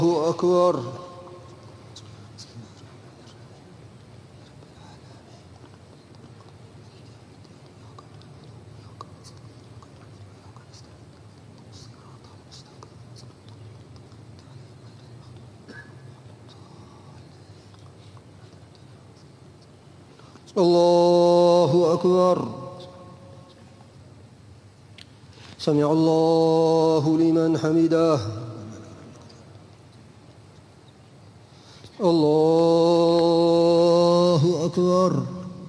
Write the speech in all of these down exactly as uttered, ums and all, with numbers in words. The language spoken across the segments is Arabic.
أكبر. الله أكبر. سمع الله لمن حمده. الله أكبر.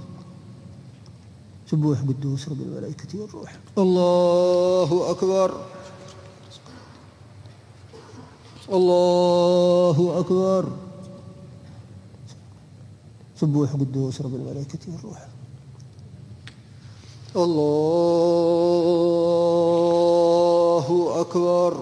سبوح قدوس رب الملائكة والروح. الله أكبر. الله أكبر. سبوح قدوس رب الملائكة والروح. الله أكبر.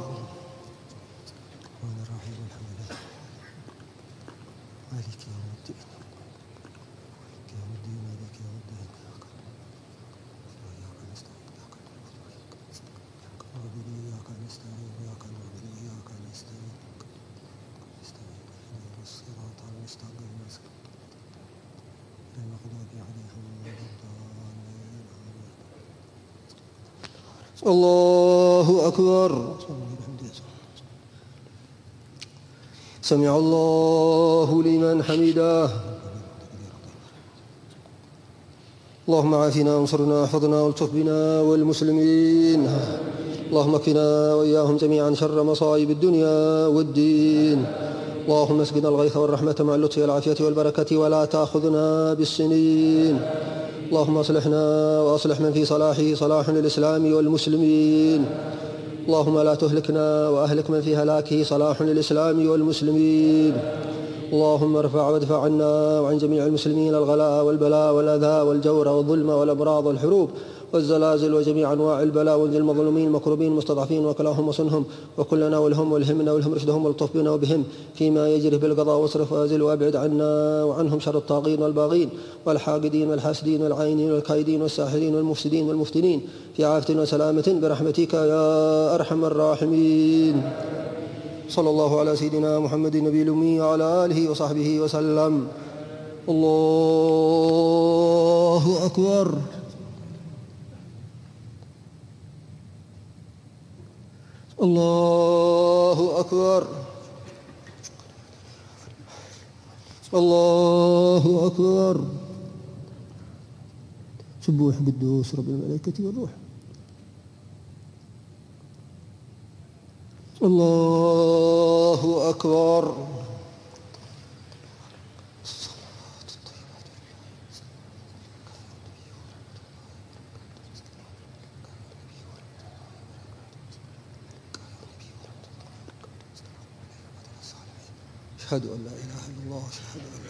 الله أكبر. سمع الله لمن حمده. اللهم عافنا وانصرنا واحفظنا والطف بنا والمسلمين. اللهم اكفنا وإياهم جميعا شر مصائب الدنيا والدين. اللهم اسقنا الغيث والرحمة مع اللطف والعافية والبركة ولا تأخذنا بالسنين. اللهم اصلحنا وأصلح من في صلاحه صلاح للإسلام والمسلمين. اللهم لا تهلكنا وأهلك من في هلاكه صلاح للإسلام والمسلمين. اللهم ارفع وادفع عنا وعن جميع المسلمين الغلاء والبلاء والأذى والجور والظلم والأمراض والحروب والزلازل وجميع أنواع البلاء، وانزل المظلومين المكروبين المستضعفين وكلاهم وصنهم، وكلنا والهم والهمنا والهم رشدهم والطف بنا وبهم فيما يجري بالقضاء، واصرف وازل وابعد عنا وعنهم شر الطاغين والباغين والحاقدين والحاسدين والعائنين والكائدين والساحرين والمفسدين والمفتنين في عافية وسلامة برحمتك يا أرحم الراحمين. صلى الله على سيدنا محمد النبي الأمي وعلى آله وصحبه وسلم. الله أكبر. الله أكبر. الله أكبر. سبوح قدوس رب الملائكة والروح. الله أكبر. أشهد أن لا إله إلا الله. أشهد أن